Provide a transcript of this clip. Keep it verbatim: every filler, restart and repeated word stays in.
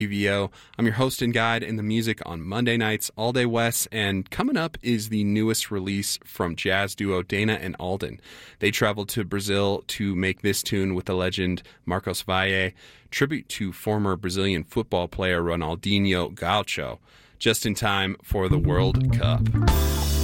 V O. I'm your host and guide in the music on Monday nights, All Day West, and coming up is the newest release from jazz duo Dana and Alden. They traveled to Brazil to make this tune with the legend Marcos Valle, tribute to former Brazilian football player Ronaldinho Gaucho, just in time for the World Cup.